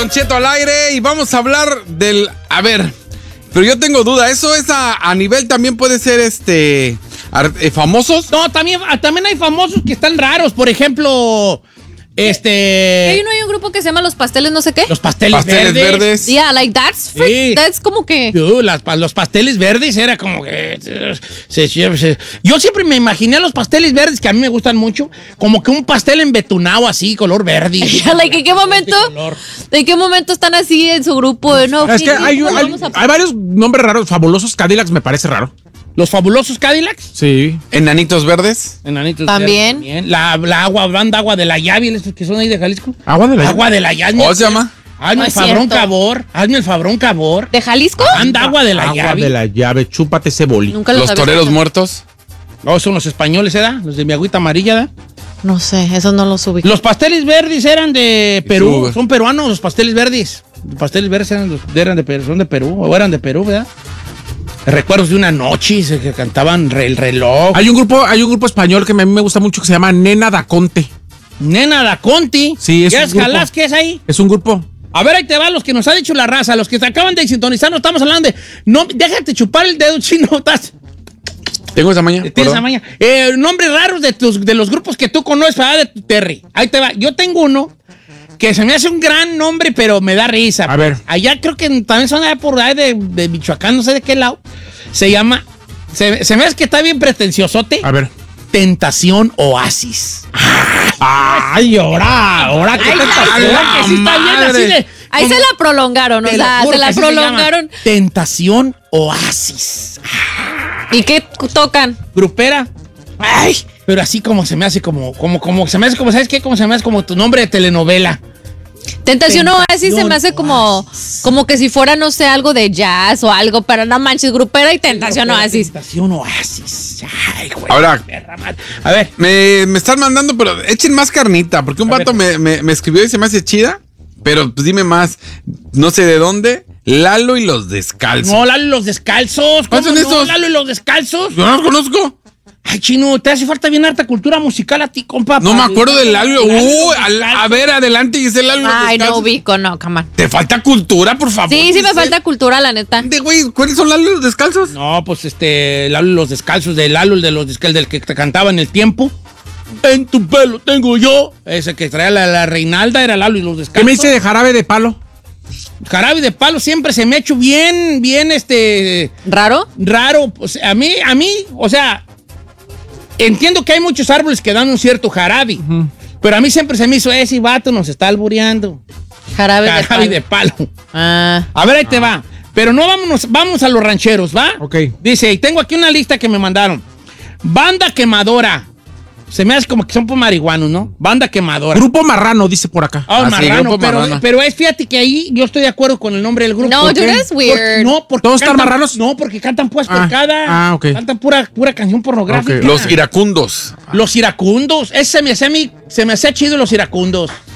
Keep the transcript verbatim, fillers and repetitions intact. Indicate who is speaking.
Speaker 1: Don Cheto al aire y vamos a hablar del... A ver, pero yo tengo duda, ¿eso es a, a nivel también puede ser este... Eh, famosos?
Speaker 2: No, también, también hay famosos que están raros. Por ejemplo, este...
Speaker 3: ¿Hay, no hay un grupo que se llama Los Pasteles no sé qué?
Speaker 2: Los Pasteles,
Speaker 1: pasteles
Speaker 2: Verdes.
Speaker 1: verdes.
Speaker 3: Yeah, like that's, freak,
Speaker 2: Sí.
Speaker 3: that's como que...
Speaker 2: Yo, las, los Pasteles Verdes era como que... Se, se, se, yo siempre me imaginé a los Pasteles Verdes, que a mí me gustan mucho, como que un pastel embetunado así, color verde.
Speaker 3: Yeah, like, ¿en qué momento? ¿En qué momento están así en su grupo? No,
Speaker 4: Es que
Speaker 3: ¿qué
Speaker 4: hay,
Speaker 3: grupo
Speaker 4: hay,
Speaker 3: vamos a-
Speaker 4: hay varios nombres raros. Fabulosos Cadillacs me parece raro.
Speaker 2: Los Fabulosos Cadillacs.
Speaker 4: Sí.
Speaker 1: ¿Enanitos verdes?
Speaker 2: Enanitos
Speaker 3: También.
Speaker 2: Verdes, La, la agua, banda agua de la llave, estos que son ahí de Jalisco.
Speaker 4: Agua de la
Speaker 2: Agua de la llave.
Speaker 1: ¿Cómo se llama?
Speaker 2: Hazme
Speaker 3: No
Speaker 2: el
Speaker 3: es
Speaker 2: fabrón
Speaker 3: cierto.
Speaker 2: cabor. Hazme el fabrón cabor.
Speaker 3: ¿De Jalisco?
Speaker 2: Anda agua de la
Speaker 4: Agua
Speaker 2: llave.
Speaker 4: de la llave. Chúpate ese boli.
Speaker 3: Nunca lo
Speaker 1: ¿Los
Speaker 3: sabía.
Speaker 1: toreros muertos?
Speaker 2: No, son los españoles, ¿verdad? Los de mi agüita amarilla, ¿verdad?
Speaker 3: No sé, eso no lo subí.
Speaker 2: Los pasteles verdes eran de Perú.
Speaker 1: Sube.
Speaker 2: Son peruanos los pasteles verdes. Los pasteles verdes eran, los, eran de Perú, son de Perú, o eran de Perú, ¿verdad? Recuerdos de una noche se que cantaban re- el reloj.
Speaker 4: Hay un grupo, hay un grupo español que a mí me gusta mucho que se llama Nena da Conte.
Speaker 2: Nena da Conti.
Speaker 4: Sí, es
Speaker 2: ¿Ya
Speaker 4: un
Speaker 2: es
Speaker 4: grupo.
Speaker 2: jalás? ¿Qué es ahí?
Speaker 4: Es un grupo.
Speaker 2: A ver, ahí te va los que nos ha dicho la raza, los que te acaban de sintonizar, no estamos hablando de... No, déjate chupar el dedo chino, estás...
Speaker 1: ¿Tengo esa maña?
Speaker 2: Tienes
Speaker 1: Perdón.
Speaker 2: esa maña. Eh, nombres raros de, tus, de los grupos que tú conoces, ¿verdad? De tu Terry. Ahí te va. Yo tengo uno que se me hace un gran nombre, pero me da risa.
Speaker 4: A ver.
Speaker 2: Allá creo que también son allá por ahí de, de Michoacán, no sé de qué lado. Se llama... Se, se me hace que está bien pretenciosote.
Speaker 4: A ver.
Speaker 2: Tentación Oasis.
Speaker 4: Ay, ahora, ahora qué
Speaker 2: Ay,
Speaker 4: tentación.
Speaker 2: ¿verdad que sí está bien así de...
Speaker 3: Ahí
Speaker 2: como-
Speaker 3: se la prolongaron, o
Speaker 2: Te lo
Speaker 3: sea,
Speaker 2: juro
Speaker 3: se
Speaker 2: que
Speaker 3: la
Speaker 2: así se llama.
Speaker 3: prolongaron.
Speaker 2: Tentación Oasis.
Speaker 3: ¿Y qué tocan?
Speaker 2: Grupera. Ay, pero así como se me hace como, como, como, se me hace como, ¿sabes qué? Como se me hace como tu nombre de telenovela.
Speaker 3: Tentación Oasis se me hace
Speaker 2: Tentación
Speaker 3: como,
Speaker 2: Oasis.
Speaker 3: como que si fuera, no sé, algo de jazz o algo, pero no manches, grupera y Tentación
Speaker 2: Grupera,
Speaker 3: Oasis.
Speaker 2: Tentación Oasis. Ay, güey.
Speaker 1: Ahora-
Speaker 2: perra madre. A ver.
Speaker 1: Me, me están mandando, pero echen más carnita, porque un
Speaker 2: A
Speaker 1: vato
Speaker 2: ver.
Speaker 1: me, me, me escribió y se me hace chida, pero pues dime más, no sé de dónde, Lalo y los descalzos.
Speaker 2: No, Lalo y los descalzos. ¿Cómo
Speaker 1: ¿Cuáles son
Speaker 2: no?
Speaker 1: esos?
Speaker 2: Lalo y los descalzos.
Speaker 1: Yo no los conozco.
Speaker 2: Ay, Chino, te hace falta bien harta cultura musical a ti, compa.
Speaker 1: No me acuerdo del Lalo.
Speaker 2: Lalo y los
Speaker 1: Uh, al-
Speaker 2: descalzos.
Speaker 1: a ver, adelante, Giselle, Lalo y los
Speaker 3: Ay, no
Speaker 1: descalzos.
Speaker 3: ubico, no, come on.
Speaker 1: Te falta cultura, por favor.
Speaker 3: Sí, sí me
Speaker 1: Giselle.
Speaker 3: falta cultura, la neta.
Speaker 1: De güey, ¿cuáles son Lalo y los descalzos?
Speaker 2: No, pues este, Lalo y los descalzos, de Lalo, el de los descalzos, del que te cantaba en el tiempo. En tu pelo tengo yo. Ese que traía la, la Reinalda era Lalo y los descalzos.
Speaker 4: ¿Qué me dice de jarabe de palo?
Speaker 2: Jarabe de palo siempre se me ha hecho bien, bien, este,
Speaker 3: ¿Raro?
Speaker 2: raro. Pues a mí, a mí, o sea, entiendo que hay muchos árboles que dan un cierto jarabe, pero a mí siempre se me hizo ese vato nos está albureando.
Speaker 3: Jarabe de
Speaker 2: Jarabe
Speaker 3: palo.
Speaker 2: de palo.
Speaker 3: Ah.
Speaker 2: A ver, ahí te va. Pero no vámonos, vamos a los rancheros, ¿va?
Speaker 4: Ok.
Speaker 2: Dice, y tengo aquí una lista que me mandaron. Banda Quemadora. Se me hace como que son por marihuanos, ¿no? Banda Quemadora.
Speaker 4: Grupo Marrano, dice por acá.
Speaker 2: Ah,
Speaker 1: Ah, sí,
Speaker 2: marrano,
Speaker 1: Grupo
Speaker 2: pero,
Speaker 1: Marrano.
Speaker 2: pero es, fíjate que ahí yo estoy de acuerdo con el nombre del grupo.
Speaker 3: No,
Speaker 2: ¿Por
Speaker 3: dude,
Speaker 2: qué?
Speaker 3: that's weird.
Speaker 2: Porque- no, porque
Speaker 4: ¿Todos están
Speaker 2: cantan-
Speaker 4: marranos?
Speaker 2: No, porque cantan pues
Speaker 4: Ah,
Speaker 2: cada.
Speaker 4: ah, ok.
Speaker 2: Cantan pura, pura canción pornográfica.
Speaker 4: Ok.
Speaker 1: Los iracundos.
Speaker 2: Los iracundos. Ese se me hacía a mí, se me hacía chido los iracundos.